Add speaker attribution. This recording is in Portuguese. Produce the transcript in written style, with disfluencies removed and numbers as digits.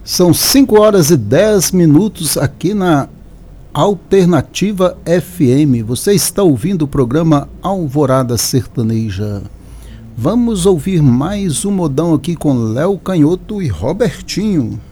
Speaker 1: São 5 horas e 10 minutos aqui na Alternativa FM. Você está ouvindo o programa Alvorada Sertaneja. Vamos ouvir mais um modão aqui com Léo Canhoto e Robertinho.